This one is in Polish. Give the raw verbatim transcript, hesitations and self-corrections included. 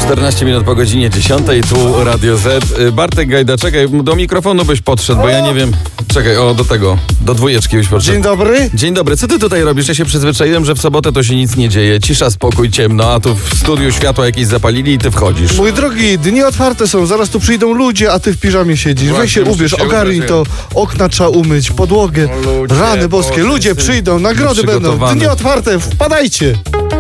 czternaście minut po godzinie dziesiątej, tu Radio Z. Bartek Gajda, czekaj, do mikrofonu byś podszedł, bo ja nie wiem. Czekaj, o, do tego, do dwójeczki byś podszedł. Dzień dobry. Dzień dobry, co ty tutaj robisz? Ja się przyzwyczaiłem, że w sobotę to się nic nie dzieje. Cisza, spokój, ciemno, a tu w studiu światła jakieś zapalili i ty wchodzisz. Mój drogi, dni otwarte są, zaraz tu przyjdą ludzie, a ty w piżamie siedzisz. Właśnie, Weź się muszę ubierz, się ogarnij ubrać, to. Okna trzeba umyć, podłogę. O ludzie, Rany boskie, Boże, ludzie jestem przyjdą, nagrody będą. przygotowany. Dni otwarte, wpadajcie.